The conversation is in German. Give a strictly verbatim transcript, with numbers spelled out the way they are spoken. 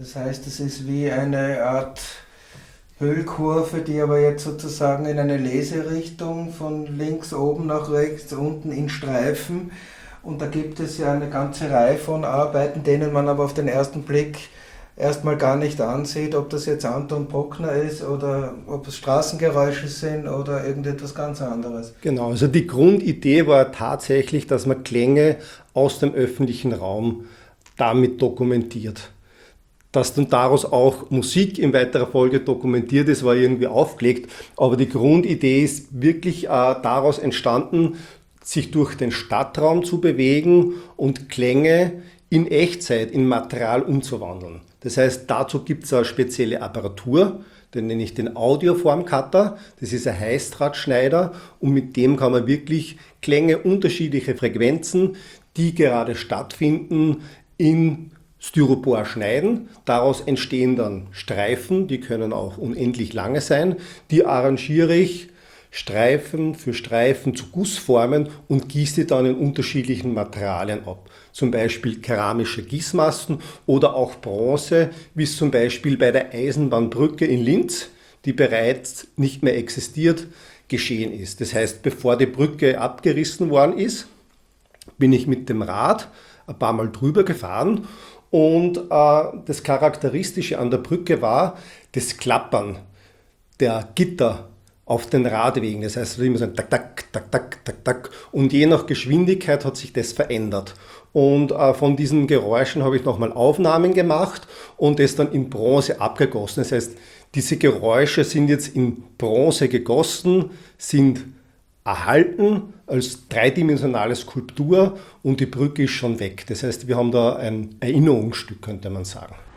Das heißt, es ist wie eine Art Hüllkurve, die aber jetzt sozusagen in eine Leserichtung von links oben nach rechts unten in Streifen. Und da gibt es ja eine ganze Reihe von Arbeiten, denen man aber auf den ersten Blick erstmal gar nicht ansieht, ob das jetzt Anton Bruckner ist oder ob es Straßengeräusche sind oder irgendetwas ganz anderes. Genau, also die Grundidee war tatsächlich, dass man Klänge aus dem öffentlichen Raum damit dokumentiert. Dass dann daraus auch Musik in weiterer Folge dokumentiert ist, war irgendwie aufgelegt. Aber die Grundidee ist wirklich äh, daraus entstanden, sich durch den Stadtraum zu bewegen und Klänge in Echtzeit in Material umzuwandeln. Das heißt, dazu gibt es eine spezielle Apparatur, den nenne ich den Audioform-Cutter. Das ist ein Heißdrahtschneider und mit dem kann man wirklich Klänge unterschiedlicher Frequenzen, die gerade stattfinden, in Styropor schneiden. Daraus entstehen dann Streifen, die können auch unendlich lange sein. Die arrangiere ich Streifen für Streifen zu Gussformen und gieße die dann in unterschiedlichen Materialien ab. Zum Beispiel keramische Gießmassen oder auch Bronze, wie es zum Beispiel bei der Eisenbahnbrücke in Linz, die bereits nicht mehr existiert, geschehen ist. Das heißt, bevor die Brücke abgerissen worden ist, bin ich mit dem Rad ein paar Mal drüber gefahren. Und äh, das Charakteristische an der Brücke war das Klappern der Gitter auf den Radwegen. Das heißt, immer so ein tak, tak, tak, tak, tak, tak. Und je nach Geschwindigkeit hat sich das verändert. Und äh, von diesen Geräuschen habe ich nochmal Aufnahmen gemacht und es dann in Bronze abgegossen. Das heißt, diese Geräusche sind jetzt in Bronze gegossen, sind erhalten als dreidimensionale Skulptur und die Brücke ist schon weg. Das heißt, wir haben da ein Erinnerungsstück, könnte man sagen.